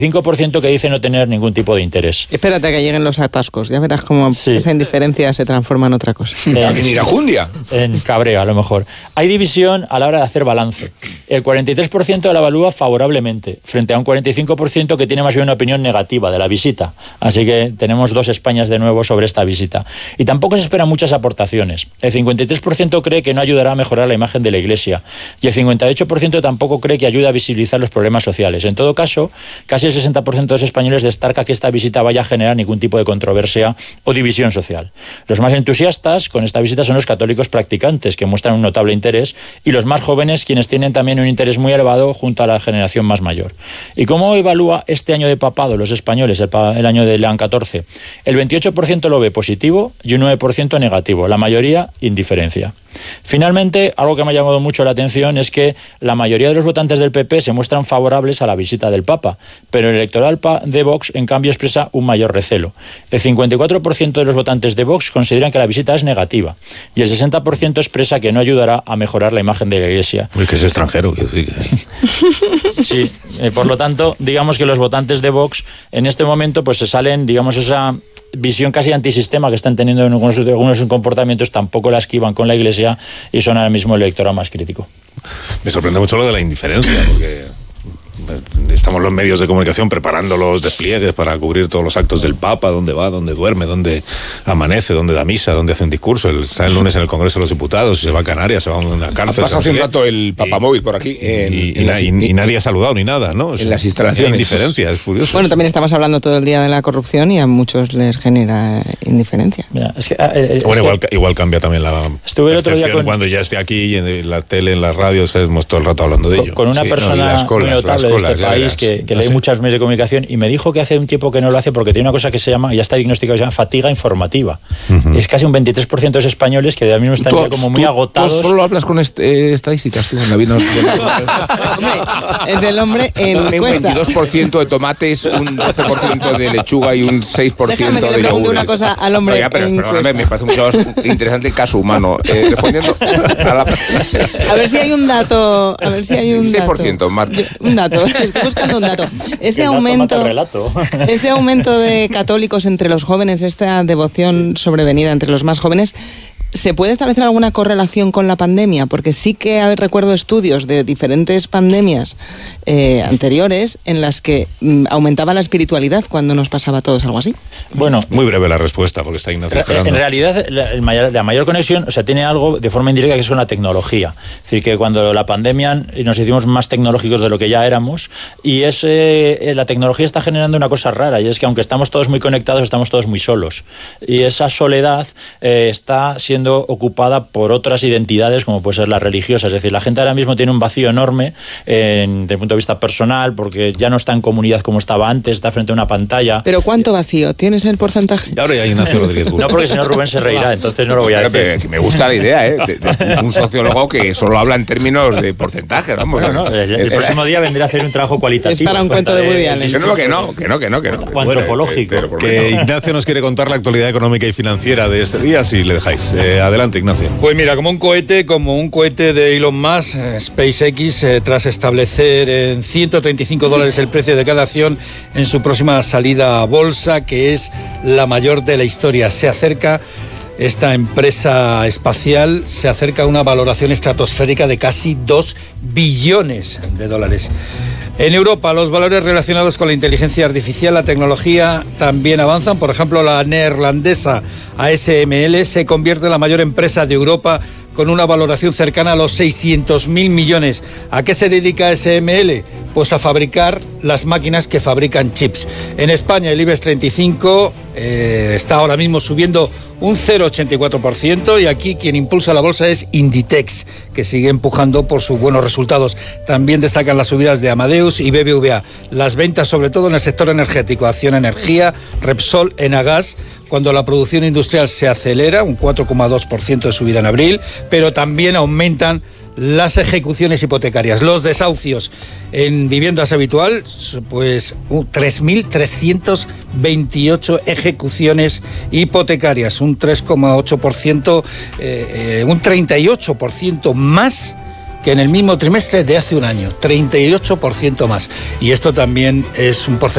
5% que dice no tener ningún tipo de interés. Espérate a que lleguen los atascos, ya verás cómo esa indiferencia se transforma en otra cosa. En iracundia. En cabreo, a lo mejor. Hay división a la hora de hacer balance. El 43% la evalúa favorablemente, frente a un 45% que tiene más bien una opinión negativa de la visita. Así que tenemos 2 Españas de nuevo sobre esta visita. Y tampoco se esperan muchas aportaciones. El 53% cree que no ayudará a mejorar la imagen de la Iglesia. Y el 58% tampoco cree que ayude a visibilizar los problemas sociales. En todo caso, casi el 60% de los españoles destaca que esta visita vaya a generar ningún tipo de controversia o división social. Los más entusiastas con esta visita son los católicos practicantes, que muestran un notable interés, y los más jóvenes, quienes tienen también un interés muy elevado junto a la generación más mayor. ¿Y cómo evalúa este año de papado los españoles, el año de León XIV? El 28% lo ve positivo y un 9% negativo, la mayoría indiferencia. Finalmente, algo que me ha llamado mucho la atención es que la mayoría de los votantes del PP se muestran favorables a la visita del Papa, pero el electoral de Vox, en cambio, expresa un mayor recelo. El 54% de los votantes de Vox consideran que la visita es negativa y el 60% expresa que no ayudará a mejorar la imagen de la Iglesia. Uy, que es extranjero, que sí. Sí, por lo tanto, digamos que los votantes de Vox en este momento pues se salen, digamos, esa visión casi antisistema que están teniendo en algunos comportamientos, tampoco la esquivan con la Iglesia y son ahora mismo el electorado más crítico. Me sorprende mucho lo de la indiferencia, porque estamos los medios de comunicación preparando los despliegues para cubrir todos los actos del Papa, dónde va, dónde duerme, dónde amanece, dónde da misa, dónde hace un discurso. Él está el lunes en el Congreso de los Diputados, se va a Canarias, se va a una cárcel. Pasa hace un rato el papamóvil por aquí. Y nadie ha saludado ni nada, ¿no? En las instalaciones. La indiferencia, es curioso. Bueno, también estamos hablando todo el día de la corrupción y a muchos les genera indiferencia. Mira, es que, bueno, igual cambia también la percepción cuando ya esté aquí en la tele, en la radio, estamos todo el rato hablando de ello. Con una persona muy notable de este país que lee muchos medios de comunicación y me dijo que hace un tiempo que no lo hace porque tiene una cosa que se llama, ya está diagnosticada, que se llama fatiga informativa. Es casi un 23% de los españoles que ahora mismo están ya como muy agotados. ¿Tú solo hablas con estadísticas? Tú, David, es el hombre en un 22% de tomates, un 12% de lechuga y un 6% Déjame que de le pregunte yogures. una cosa al hombre. Oiga, pero me parece mucho más interesante el caso humano. Respondiendo a ver si hay un dato. 6%, Marta. Un dato. Estoy buscando un dato. Ese aumento de católicos entre los jóvenes, esta devoción sobrevenida entre los más jóvenes, ¿se puede establecer alguna correlación con la pandemia? Porque sí que recuerdo estudios de diferentes pandemias anteriores en las que aumentaba la espiritualidad cuando nos pasaba a todos algo así. Bueno, muy breve la respuesta, porque está Ignacio esperando. En realidad, la mayor conexión, o sea, tiene algo de forma indirecta que es con la tecnología. Es decir, que cuando la pandemia nos hicimos más tecnológicos de lo que ya éramos, y la tecnología está generando una cosa rara, y es que aunque estamos todos muy conectados, estamos todos muy solos. Y esa soledad está siendo ocupada por otras identidades, como puede ser la religiosa. Es decir, la gente ahora mismo tiene un vacío enorme desde el punto de vista personal, porque ya no está en comunidad como estaba antes, está frente a una pantalla. ¿Pero cuánto vacío? ¿Tienes el porcentaje? Y ahora ya Ignacio Rodríguez. No, porque si no Rubén se reirá, entonces no lo voy a decir. Me gusta la idea, de un sociólogo que solo habla en términos de porcentaje, vamos. No, el próximo día vendrá a hacer un trabajo cualitativo. Es para un cuento de Woody Allen. Que no. O antropológico. Que Ignacio nos quiere contar la actualidad económica y financiera de este día, si le dejáis. Adelante, Ignacio. Pues mira, como un cohete de Elon Musk, SpaceX, tras establecer en $135 el precio de cada acción en su próxima salida a bolsa, que es la mayor de la historia. Esta empresa espacial se acerca a una valoración estratosférica de casi $2 billones. En Europa, los valores relacionados con la inteligencia artificial, la tecnología, también avanzan. Por ejemplo, la neerlandesa ASML se convierte en la mayor empresa de Europa con una valoración cercana a los 600.000 millones. ¿A qué se dedica ASML? Pues a fabricar las máquinas que fabrican chips. En España, el IBEX 35 está ahora mismo subiendo un 0,84%, y aquí quien impulsa la bolsa es Inditex, que sigue empujando por sus buenos resultados. También destacan las subidas de Amadeus y BBVA. Las ventas, sobre todo en el sector energético, Acciona Energía, Repsol, Enagas, cuando la producción industrial se acelera, un 4,2% de subida en abril, pero también aumentan las ejecuciones hipotecarias, los desahucios en viviendas habitual, pues 3.328 ejecuciones hipotecarias, un 3,8%, un 38% más que en el mismo trimestre de hace un año, 38% más. Y esto también es un porcentaje